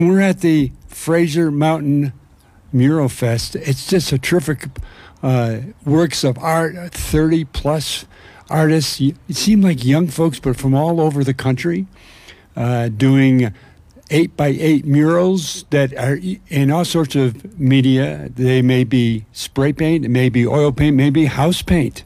We're at the Fraser Mountain Mural Fest. It's just a terrific works of art, 30-plus artists. It seemed like young folks, but from all over the country, doing 8x8 murals that are in all sorts of media. They may be spray paint, it may be oil paint, maybe house paint.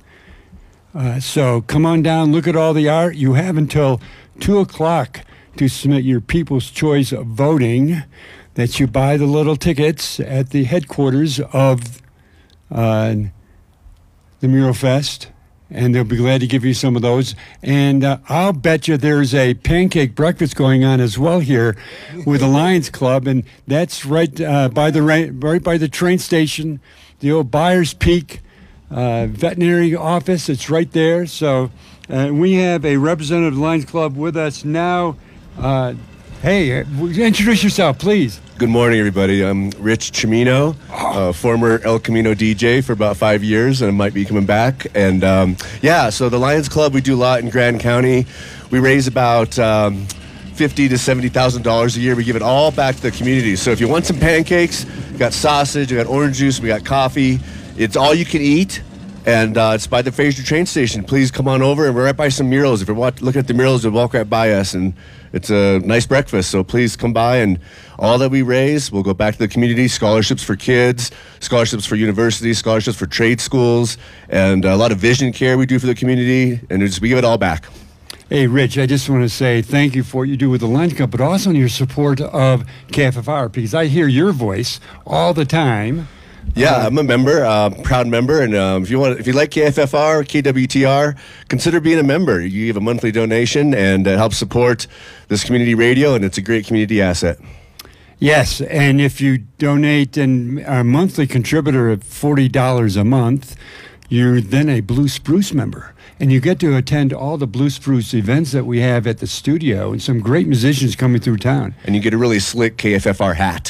So come on down, look at all the art. You have until 2 o'clock to submit your People's Choice of voting, that you buy the little tickets at the headquarters of the Mural Fest, and they'll be glad to give you some of those. And I'll bet you there's a pancake breakfast going on as well here with the Lions Club, and that's right by the train station, the old Byers Peak veterinary office. It's right there. So we have a representative of the Lions Club with us now. Hey, introduce yourself, please. Good morning, everybody. I'm Rich Cimino, former El Camino DJ for about 5 years, and I might be coming back. And so the Lions Club, we do a lot in Grand County. We raise about $50,000 to $70,000 a year. We give it all back to the community. So if you want some pancakes, we got sausage, we got orange juice, we got coffee. It's all you can eat. And it's by the Fraser train station. Please come on over, and we're right by some murals. If you're looking at the murals, you'll walk right by us, and it's a nice breakfast. So please come by, and all that we raise will go back to the community. Scholarships for kids, scholarships for universities, scholarships for trade schools, and a lot of vision care we do for the community, and we give it all back. Hey, Rich, I just want to say thank you for what you do with the Lions Club, but also in your support of KFFR, because I hear your voice all the time. Yeah, I'm a member, proud member, and if you like KFFR, KWTR, consider being a member. You give a monthly donation, and it helps support this community radio, and it's a great community asset. Yes, and if you donate and are a monthly contributor of $40 a month, you're then a Blue Spruce member, and you get to attend all the Blue Spruce events that we have at the studio, and some great musicians coming through town. And you get a really slick KFFR hat.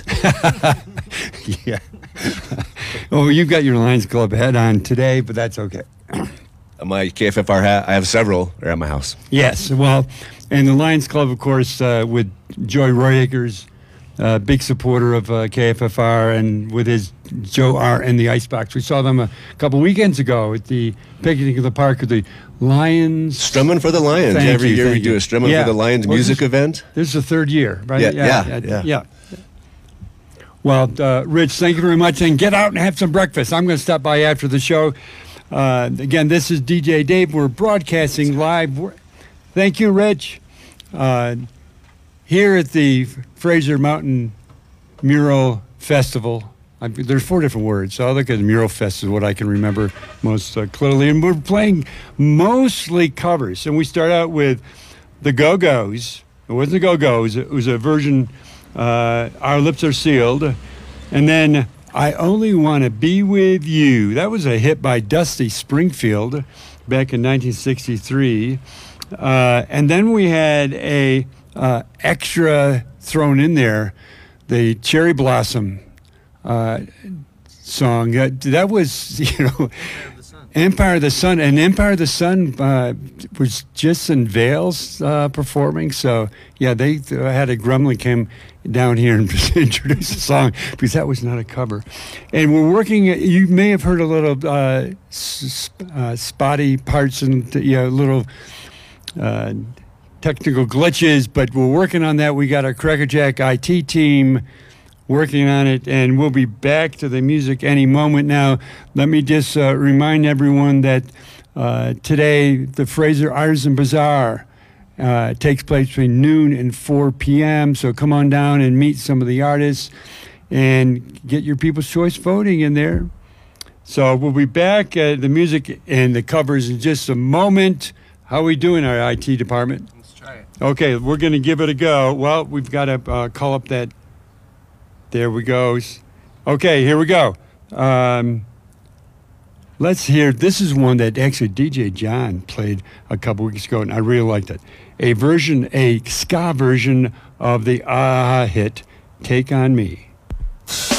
Yeah. Oh, you've got your Lions Club hat on today, but that's okay. My KFFR hat, I have several. They're at my house. Yes, well, and the Lions Club, of course, with Joy Royakers, big supporter of KFFR, and with his Joe R. and the Icebox. We saw them a couple weekends ago at the picnic in the park of the Lions. Strumming for the Lions. Every year we do a Strumming for the Lions music event. This is the third year, right? Yeah. Well, Rich, thank you very much, and get out and have some breakfast. I'm going to stop by after the show. Again, this is DJ Dave. We're broadcasting live. Thank you, Rich. Here at the Fraser Mountain Mural Festival. There's 4 different words, so I'll look at the Mural Fest is what I can remember most clearly. And we're playing mostly covers. And we start out with the Go-Go's. It wasn't the Go-Go's. It was a version, Our Lips Are Sealed. And then I Only Want to Be With You. That was a hit by Dusty Springfield back in 1963. And then we had a extra thrown in there, the Cherry Blossom song. That was, Empire of the Sun. And Empire of the Sun was Jason Vales performing. So, yeah, they had a gremlin came down here and introduced the song, because that was not a cover. And we're working, you may have heard a little spotty parts and little technical glitches, but we're working on that. We got our Crackerjack IT team working on it, and we'll be back to the music any moment now. Let me just remind everyone that today the Fraser Artisan Bazaar takes place between noon and 4 p.m., so come on down and meet some of the artists and get your People's Choice voting in there. So we'll be back at the music and the covers in just a moment. How are we doing, our IT department? Let's try it. Okay, we're going to give it a go. Well, we've got to call up that. There we go. Okay, here we go. Let's hear. This is one that actually DJ John played a couple weeks ago, and I really liked it. A ska version of the hit, Take On Me.